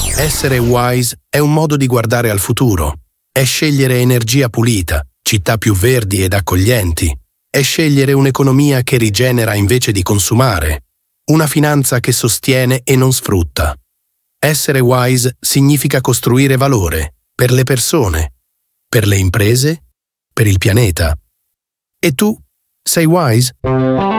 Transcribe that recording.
Essere wise è un modo di guardare al futuro. È scegliere energia pulita, città più verdi ed accoglienti. È scegliere un'economia che rigenera invece di consumare. Una finanza che sostiene e non sfrutta. Essere wise significa costruire valore per le persone, per le imprese, per il pianeta. E tu, sei wise?